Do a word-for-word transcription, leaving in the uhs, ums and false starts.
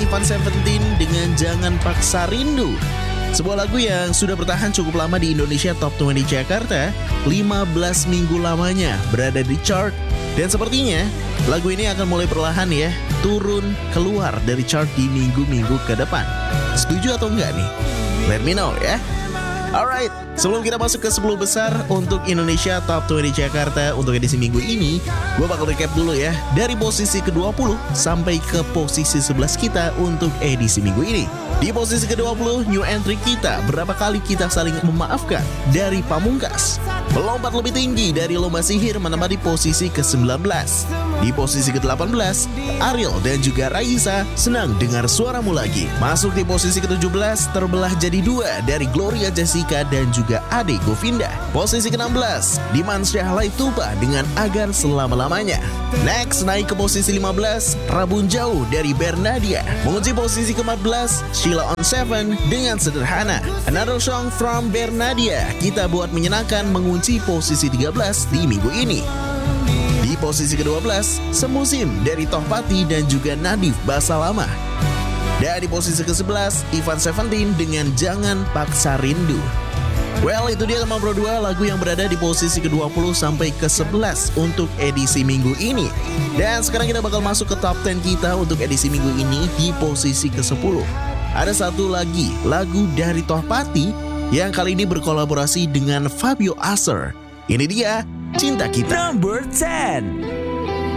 Ivan Seventeen dengan Jangan Paksa Rindu. Sebuah lagu yang sudah bertahan cukup lama di Indonesia Top dua puluh Jakarta, lima belas minggu lamanya berada di chart. Dan sepertinya lagu ini akan mulai perlahan ya turun keluar dari chart di minggu-minggu ke depan. Setuju atau enggak nih? Let me know ya. Alright, sebelum kita masuk ke sepuluh besar untuk Indonesia Top dua puluh Jakarta untuk edisi minggu ini, gue bakal recap dulu ya dari posisi ke dua puluh sampai ke posisi sebelas kita untuk edisi minggu ini. Di posisi ke dua puluh, new entry kita, berapa kali kita saling memaafkan dari Pamungkas. Melompat lebih tinggi dari Lomba Sihir menempati posisi ke sembilan belas. Di posisi ke delapan belas, Ariel dan juga Raisa, Senang Dengar Suaramu Lagi. Masuk di posisi ke tujuh belas, terbelah jadi dua dari Gloria Jessica dan juga Ade Govinda. Posisi ke enam belas, Dimansyah Laituba dengan Agar Selama-Lamanya. Next, naik ke posisi lima belas, Rabun Jauh dari Bernadia. Mengunci posisi ke empat belas, Sheila on Seven dengan Sederhana. Another Song from Bernadia, Kita Buat Menyenangkan mengunci posisi tiga belas di minggu ini. Di posisi ke dua belas, Semusim dari Tohpati dan juga Nadif Basa Lama. Dan di posisi ke sebelas, Ivan Seventeen dengan Jangan Paksa Rindu. Well, itu dia nomor dua lagu yang berada di posisi ke dua puluh sampai ke sebelas untuk edisi minggu ini. Dan sekarang kita bakal masuk ke top sepuluh kita untuk edisi minggu ini di posisi ke sepuluh. Ada satu lagi lagu dari Tohpati yang kali ini berkolaborasi dengan Fabio Acer. Ini dia, Cinta Kita. Number ten.